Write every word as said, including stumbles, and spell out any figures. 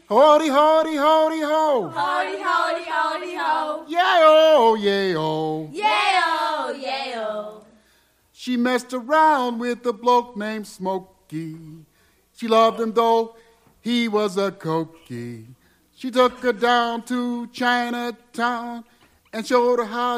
Howdy, howdy, howdy, ho. Howdy, howdy, howdy, ho. Yeah-oh, yeah-oh. Yeah-oh, yeah-oh. She messed around with a bloke named Smokey. She loved him though he was a cokey. She took her down to Chinatown and showed her how